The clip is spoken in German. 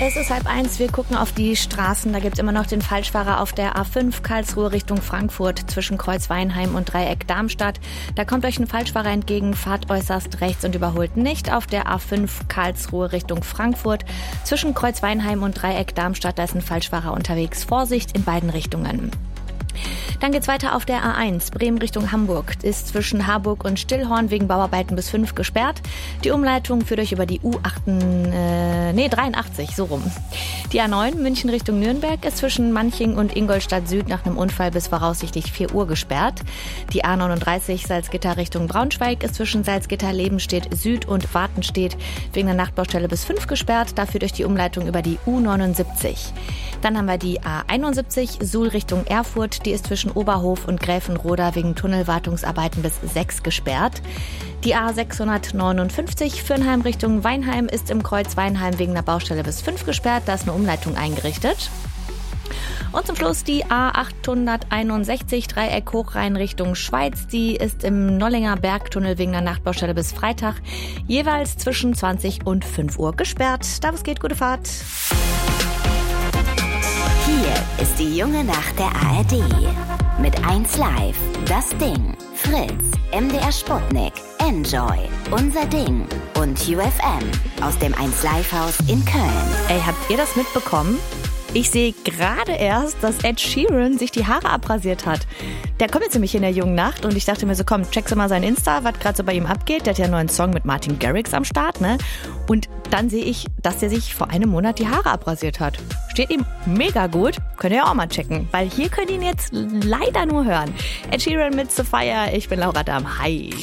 Es ist 12:30, wir gucken auf die Straßen. Da gibt es immer noch den Falschfahrer auf der A5 Karlsruhe Richtung Frankfurt zwischen Kreuz Weinheim und Dreieck Darmstadt. Da kommt euch ein Falschfahrer entgegen, fahrt äußerst rechts und überholt nicht. Auf der A5 Karlsruhe Richtung Frankfurt zwischen Kreuz Weinheim und Dreieck Darmstadt, da ist ein Falschfahrer unterwegs. Vorsicht in beiden Richtungen. Dann geht's weiter auf der A1, Bremen Richtung Hamburg. Ist zwischen Harburg und Stillhorn wegen Bauarbeiten bis 5 gesperrt. Die Umleitung führt euch über die 83, so rum. Die A9, München Richtung Nürnberg, ist zwischen Manching und Ingolstadt Süd nach einem Unfall bis voraussichtlich 4 Uhr gesperrt. Die A39, Salzgitter Richtung Braunschweig, ist zwischen Salzgitter-Lebenstedt Süd und Wartenstedt wegen der Nachtbaustelle bis 5 gesperrt. Da führt euch die Umleitung über die U79. Dann haben wir die A71, Suhl Richtung Erfurt. Die ist zwischen Oberhof und Gräfenroda wegen Tunnelwartungsarbeiten bis 6 gesperrt. Die A659, Fürnheim Richtung Weinheim, ist im Kreuz Weinheim wegen der Baustelle bis 5 gesperrt. Da ist eine Umleitung eingerichtet. Und zum Schluss die A861, Dreieck Hochrhein Richtung Schweiz. Die ist im Nollinger Bergtunnel wegen der Nachtbaustelle bis Freitag jeweils zwischen 20 und 5 Uhr gesperrt. Da was geht, gute Fahrt. Hier ist die junge Nacht der ARD. Mit 1Live, Das Ding, Fritz, MDR Sputnik, Enjoy, Unser Ding und UFM aus dem 1Live-Haus in Köln. Ey, habt ihr das mitbekommen? Ich sehe gerade erst, dass Ed Sheeran sich die Haare abrasiert hat. Der kommt jetzt nämlich in der jungen Nacht und ich dachte mir so, komm, checkst du mal sein Insta, was gerade so bei ihm abgeht. Der hat ja einen neuen Song mit Martin Garrix am Start, ne? Und dann sehe ich, dass der sich vor einem Monat die Haare abrasiert hat. Steht ihm mega gut. Könnt ihr auch mal checken, weil hier könnt ihr ihn jetzt leider nur hören. Ed Sheeran mit Sophia, ich bin Laura Damm. Hi.